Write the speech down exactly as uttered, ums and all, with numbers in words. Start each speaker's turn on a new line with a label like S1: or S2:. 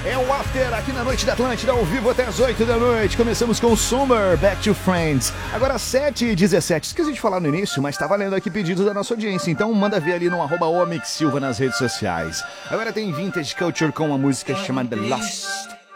S1: É o After aqui na Noite da Atlântida, ao vivo até as oito da noite. Começamos com Summer, Back to Friends. Agora sete e dezessete. Esqueci de falar no início, mas tá valendo aqui pedido da nossa audiência. Então manda ver ali no arroba Omix Silva nas redes sociais. Agora tem Vintage Culture com uma música chamada Lost.